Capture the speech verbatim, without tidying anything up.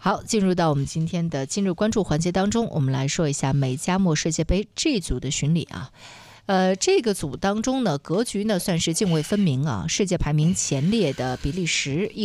好，进入到我们今天的今日关注环节当中，我们来说一下美加墨世界杯 G 组的巡礼啊。呃，这个组当中呢，格局呢算是泾渭分明啊。世界排名前列的比利时一